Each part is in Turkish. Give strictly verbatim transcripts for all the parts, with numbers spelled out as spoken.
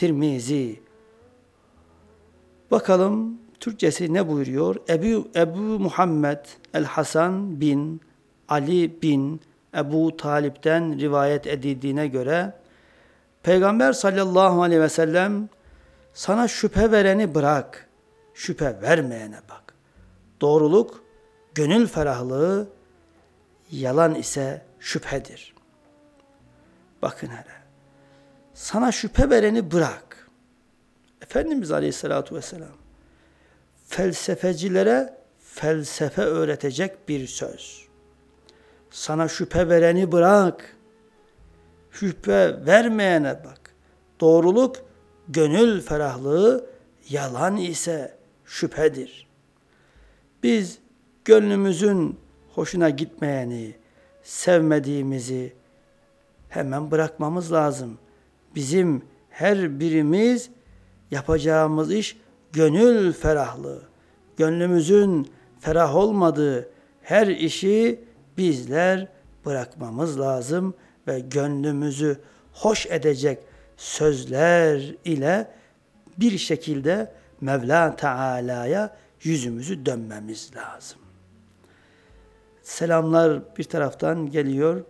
Tirmizi. Bakalım Türkçesi ne buyuruyor? Ebu, Ebu Muhammed el-Hasan bin Ali bin Ebu Talip'ten rivayet edildiğine göre Peygamber sallallahu aleyhi ve sellem sana şüphe vereni bırak, şüphe vermeyene bak. Doğruluk, gönül ferahlığı, yalan ise şüphedir. Bakın hele, sana şüphe vereni bırak. Efendimiz aleyhissalatu vesselam felsefecilere felsefe öğretecek bir söz. Sana şüphe vereni bırak, şüphe vermeyene bak. Doğruluk, gönül ferahlığı, yalan ise şüphedir. Biz gönlümüzün hoşuna gitmeyeni, sevmediğimizi hemen bırakmamız lazım. Bizim her birimiz yapacağımız iş gönül ferahlığı. Gönlümüzün ferah olmadığı her işi bizler bırakmamız lazım ve gönlümüzü hoş edecek sözler ile bir şekilde Mevla Teala'ya yüzümüzü dönmemiz lazım. Selamlar bir taraftan geliyor.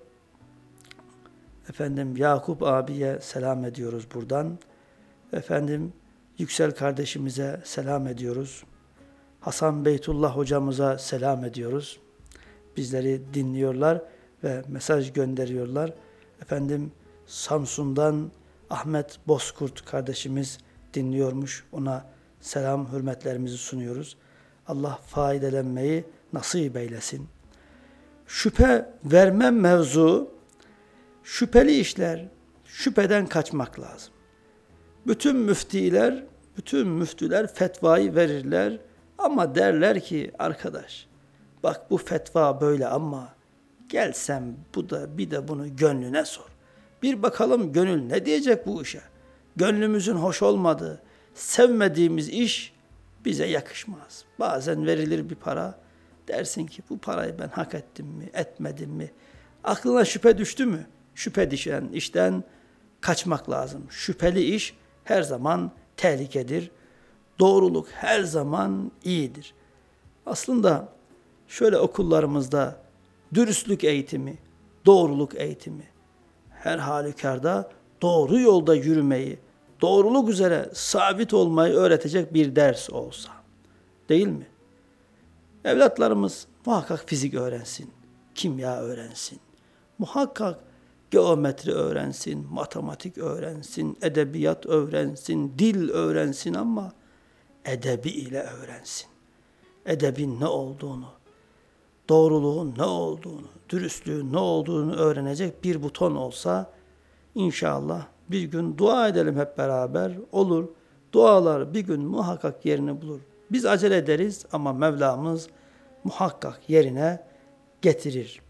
Efendim Yakup abiye selam ediyoruz buradan. Efendim Yüksel kardeşimize selam ediyoruz. Hasan Beytullah hocamıza selam ediyoruz. Bizleri dinliyorlar ve mesaj gönderiyorlar. Efendim Samsun'dan Ahmet Bozkurt kardeşimiz dinliyormuş. Ona selam, hürmetlerimizi sunuyoruz. Allah faydelenmeyi nasip eylesin. Şüphe verme mevzu, şüpheli işler, şüpheden kaçmak lazım. Bütün müftiler, bütün müftüler fetvayı verirler ama derler ki arkadaş bak bu fetva böyle ama gelsem bu da bir de bunu gönlüne sor. Bir bakalım gönül ne diyecek bu işe? Gönlümüzün hoş olmadığı, sevmediğimiz iş bize yakışmaz. Bazen verilir bir para, dersin ki bu parayı ben hak ettim mi, etmedim mi? Aklına şüphe düştü mü? Şüphe düşen işten kaçmak lazım. Şüpheli iş her zaman tehlikedir. Doğruluk her zaman iyidir. Aslında şöyle okullarımızda dürüstlük eğitimi, doğruluk eğitimi, her halükarda doğru yolda yürümeyi, doğruluk üzere sabit olmayı öğretecek bir ders olsa, değil mi? Evlatlarımız muhakkak fizik öğrensin, kimya öğrensin, muhakkak geometri öğrensin, matematik öğrensin, edebiyat öğrensin, dil öğrensin ama edebi ile öğrensin. Edebin ne olduğunu, doğruluğun ne olduğunu, dürüstlüğün ne olduğunu öğrenecek bir buton olsa inşallah bir gün dua edelim hep beraber olur. Dualar bir gün muhakkak yerini bulur. Biz acele ederiz ama Mevlamız muhakkak yerine getirir.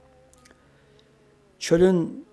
Çölün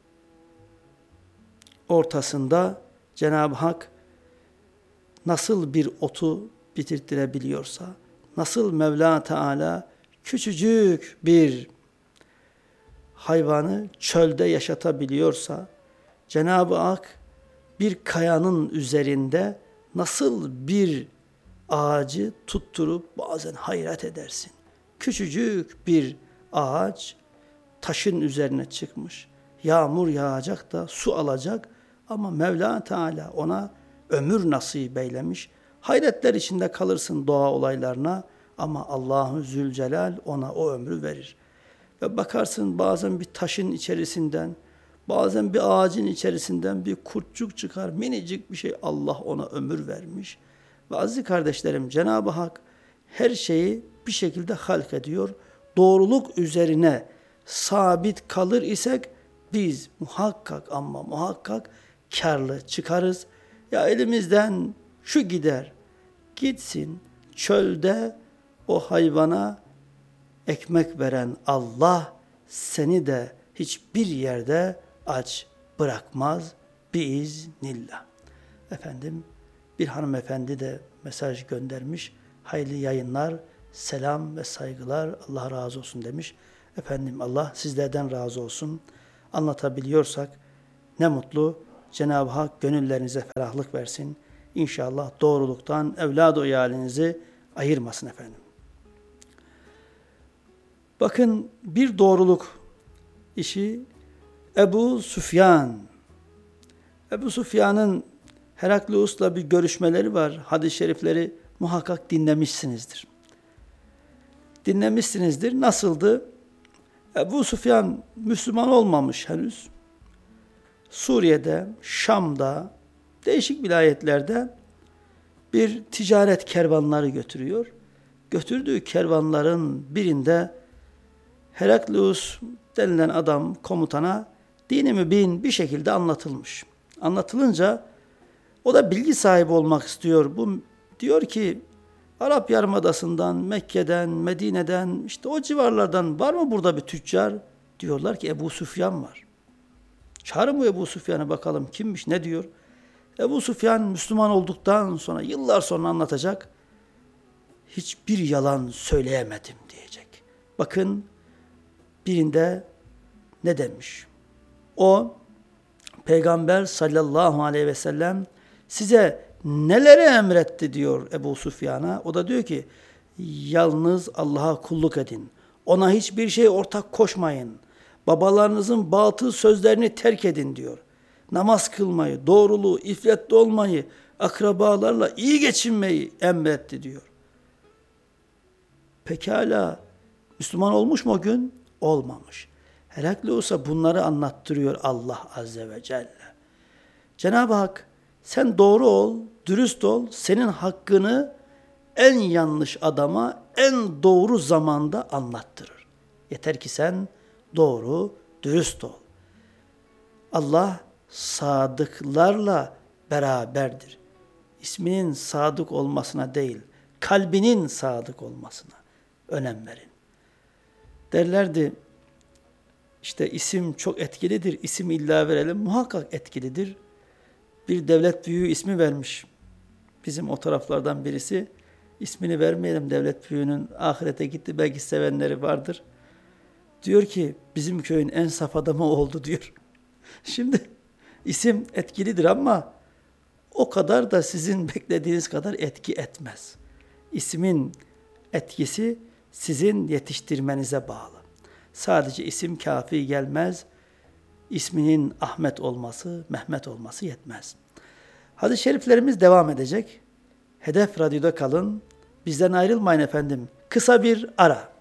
ortasında Cenab-ı Hak nasıl bir otu bitirtirebiliyorsa, nasıl Mevla Teala küçücük bir hayvanı çölde yaşatabiliyorsa, Cenab-ı Hak bir kayanın üzerinde nasıl bir ağacı tutturup bazen hayret edersin. Küçücük bir ağaç taşın üzerine çıkmış. Yağmur yağacak da su alacak ama Mevla Teala ona ömür nasip eylemiş. Hayretler içinde kalırsın doğa olaylarına ama Allahu Zülcelal ona o ömrü verir. Ve bakarsın bazen bir taşın içerisinden, bazen bir ağacın içerisinden bir kurtçuk çıkar, minicik bir şey, Allah ona ömür vermiş. Ve aziz kardeşlerim, Cenab-ı Hak her şeyi bir şekilde halk ediyor. Doğruluk üzerine sabit kalır isek biz muhakkak ama muhakkak kârlı çıkarız. Ya elimizden şu gider, gitsin çölde o hayvana ekmek veren Allah seni de hiçbir yerde aç bırakmaz biiznillah. Efendim bir hanımefendi de mesaj göndermiş. Hayırlı yayınlar, selam ve saygılar, Allah razı olsun demiş. Efendim Allah sizlerden razı olsun. Anlatabiliyorsak ne mutlu. Cenab-ı Hak gönüllerinize ferahlık versin. İnşallah doğruluktan evlad-ı iyalinizi ayırmasın efendim. Bakın bir doğruluk işi Ebu Süfyan. Ebu Süfyan'ın Herakleus'la bir görüşmeleri var. Hadis-i şerifleri muhakkak dinlemişsinizdir. Dinlemişsinizdir. Nasıldı? Ebu Süfyan Müslüman olmamış henüz. Suriye'de, Şam'da, değişik vilayetlerde bir ticaret kervanları götürüyor. Götürdüğü kervanların birinde Herakleus denilen adam komutana dini mübin bir şekilde anlatılmış. Anlatılınca o da bilgi sahibi olmak istiyor. Bu diyor ki Arap Yarımadası'ndan, Mekke'den, Medine'den, işte o civarlardan var mı burada bir tüccar? Diyorlar ki Ebu Süfyan var. Çağırın bu Ebu Süfyan'ı bakalım kimmiş, ne diyor? Ebu Süfyan Müslüman olduktan sonra, yıllar sonra anlatacak. Hiçbir yalan söyleyemedim diyecek. Bakın birinde ne demiş? O Peygamber sallallahu aleyhi ve sellem size neleri emretti diyor Ebu Süfyan'a. O da diyor ki yalnız Allah'a kulluk edin. Ona hiçbir şey ortak koşmayın. Babalarınızın batıl sözlerini terk edin diyor. Namaz kılmayı, doğruluğu, iffetli olmayı, akrabalarla iyi geçinmeyi emretti diyor. Pekala Müslüman olmuş mu o gün? Olmamış. Herakleus'a bunları anlattırıyor Allah Azze ve Celle. Cenab-ı Hak sen doğru ol, dürüst ol, senin hakkını en yanlış adama en doğru zamanda anlattırır. Yeter ki sen doğru, dürüst ol. Allah sadıklarla beraberdir. İsminin sadık olmasına değil, kalbinin sadık olmasına önem verin. Derlerdi, işte isim çok etkilidir, isim illa verelim, muhakkak etkilidir. Bir devlet büyüğü ismi vermiş. Bizim o taraflardan birisi, ismini vermeyelim devlet büyüğünün, ahirete gitti, belki sevenleri vardır. Diyor ki, bizim köyün en saf adamı oldu diyor. Şimdi isim etkilidir ama o kadar da sizin beklediğiniz kadar etki etmez. İsmin etkisi sizin yetiştirmenize bağlı. Sadece isim kafi gelmez. İsminin Ahmet olması, Mehmet olması yetmez. Hadis-i şeriflerimiz devam edecek. Hedef Radyo'da kalın. Bizden ayrılmayın efendim. Kısa bir ara.